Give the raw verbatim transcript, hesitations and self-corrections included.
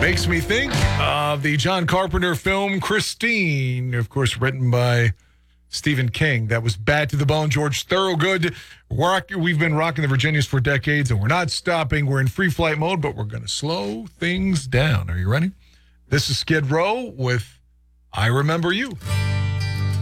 Makes me think of the John Carpenter film Christine, of course, written by Stephen King. That was bad to the bone. George Thorogood. Rock, we've been rocking the Virginias for decades, and we're not stopping. We're in free flight mode, but we're going to slow things down. Are you ready? This is Skid Row with I Remember You.